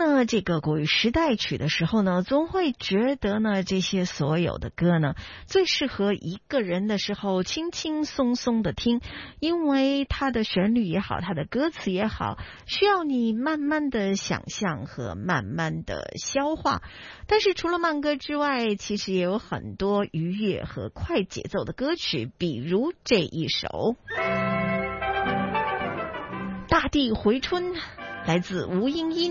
呢这个国语时代曲的时候呢，总会觉得呢这些所有的歌呢最适合一个人的时候轻轻松松的听，因为它的旋律也好，它的歌词也好，需要你慢慢的想象和慢慢的消化。但是除了慢歌之外，其实也有很多愉悦和快节奏的歌曲，比如这一首《大地回春》，来自吴英英。